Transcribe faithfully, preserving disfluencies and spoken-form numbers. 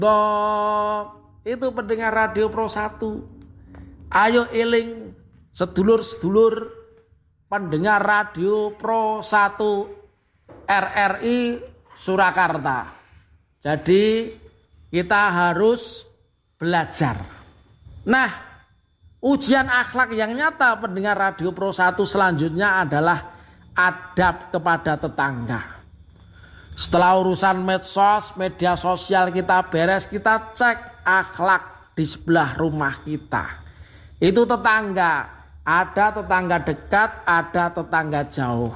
Boh, itu pendengar Radio Pro satu. Ayo eling sedulur-sedulur pendengar Radio Pro satu R R I Surakarta. Jadi kita harus belajar. Nah, ujian akhlak yang nyata pendengar Radio Pro satu selanjutnya adalah adab kepada tetangga. Setelah urusan medsos, media sosial kita beres, kita cek akhlak di sebelah rumah kita. Itu tetangga, ada tetangga dekat, ada tetangga jauh.